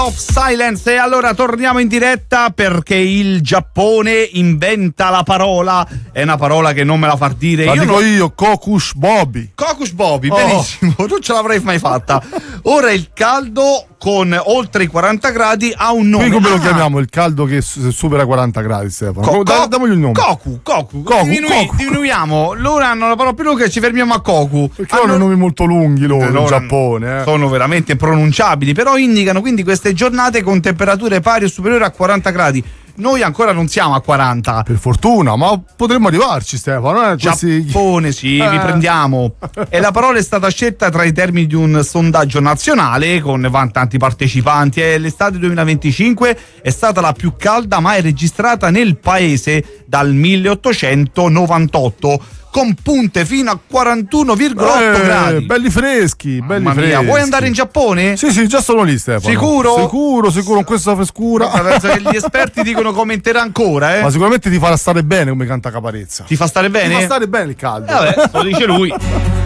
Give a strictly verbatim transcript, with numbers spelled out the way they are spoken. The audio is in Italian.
of Silence. E allora torniamo in diretta perché il Giappone inventa la parola. È una parola che non me la fa dire. La io dico non... io, Kokush Bobby. Kokush Bobby, Oh. benissimo. Non ce l'avrei mai fatta. Ora il caldo con oltre i quaranta gradi ha un nome. Qui come ah. lo chiamiamo? Il caldo che su- supera quaranta gradi, Stefano. Co- Da- co- Damogli il nome. Koku, Koku, Koku, Diminui- Koku. diminuiamo. Loro hanno la parola più lunga e ci fermiamo a Koku. Perché hanno Hanno- nomi molto lunghi loro in Loro Giappone. Eh. Sono veramente pronunciabili, però indicano quindi queste giornate con temperature pari o superiori a quaranta gradi. Noi ancora non siamo a quaranta. Per fortuna, ma potremmo arrivarci, Stefano. Eh? Questi... Giappone, sì, Eh. vi prendiamo. E la parola è stata scelta tra i termini di un sondaggio nazionale con tanti partecipanti. E l'estate duemilaventicinque è stata la più calda mai registrata nel paese dal milleottocentonovantotto, con punte fino a quarantuno virgola otto Eh, gradi. belli freschi, belli Mamma mia, freschi. vuoi andare in Giappone? Sì, sì, già sono lì, Stefano. Sicuro? Sicuro, sicuro, con questa frescura. Penso che gli esperti dicono commenterà ancora, eh? Ma sicuramente ti farà stare bene come canta Caparezza. Ti fa stare bene? Ti fa stare bene il caldo. Eh, vabbè, lo dice lui.